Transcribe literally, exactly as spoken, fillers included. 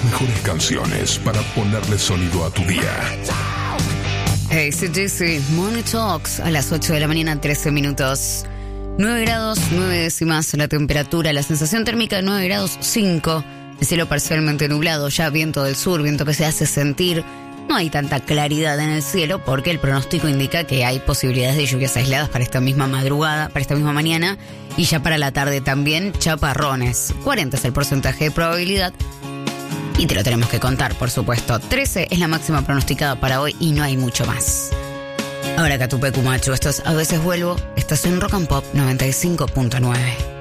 mejores canciones para ponerle sonido a tu día. Hey, C G C, Money Talks, a las ocho de la mañana, trece minutos. nueve grados, nueve décimas la temperatura, la sensación térmica nueve grados cinco. El cielo parcialmente nublado, ya viento del sur, viento que se hace sentir. No hay tanta claridad en el cielo porque el pronóstico indica que hay posibilidades de lluvias aisladas para esta misma madrugada, para esta misma mañana, y ya para la tarde también chaparrones. cuarenta es el porcentaje de probabilidad y te lo tenemos que contar, por supuesto. trece es la máxima pronosticada para hoy y no hay mucho más. Ahora Catupecu Machu, esto es A Veces Vuelvo, estás en Rock and Pop noventa y cinco punto nueve.